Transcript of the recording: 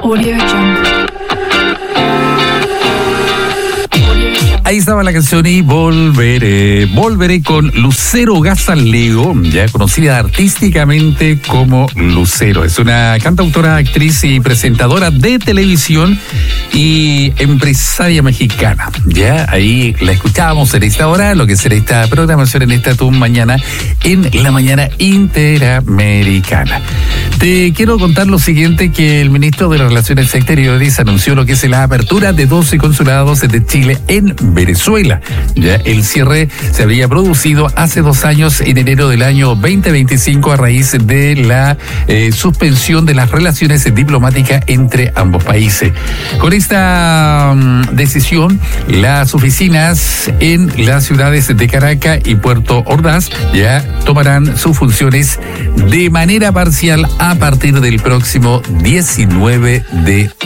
Ahí estaba la canción y volveré con Lucero Gazalego, ya conocida artísticamente como Lucero. Es una cantautora, actriz y presentadora de televisión y empresaria mexicana. Ya ahí la escuchábamos en esta hora, lo que será esta programación en esta tu mañana, en la mañana interamericana. Te quiero contar lo siguiente, que el ministro de las Relaciones Exteriores anunció lo que es la apertura de 12 consulados de Chile en Venezuela. Ya el cierre se había producido hace 2 años, en enero del año 2025, a raíz de la suspensión de las relaciones diplomáticas entre ambos países. Con esta decisión, las oficinas en las ciudades de Caracas y Puerto Ordaz ya tomarán sus funciones de manera parcial a partir del próximo 19 de